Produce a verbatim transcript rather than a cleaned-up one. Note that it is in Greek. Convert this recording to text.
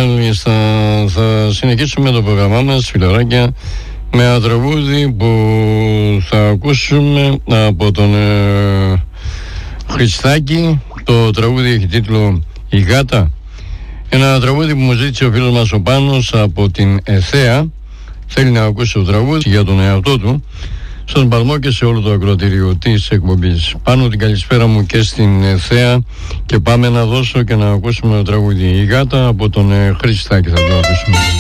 Μάλιστα, θα συνεχίσουμε το πρόγραμμά μας, φιλαράκια, με ένα τραγούδι που θα ακούσουμε από τον ε, Χριστάκη. Το τραγούδι έχει τίτλο «Η Γάτα». Ένα τραγούδι που μου ζήτησε ο φίλος μας ο Πάνος από την ΕΘΕΑ. Θέλει να ακούσει το τραγούδι για τον εαυτό του, στον Παλμό και σε όλο το ακροατήριο της εκπομπής. Πάνω την καλησπέρα μου και στην ΕΘΕΑ και πάμε να δώσω και να ακούσουμε το τραγούδι «Η Γάτα» από τον ε, Χριστάκη. Θα το ακούσουμε.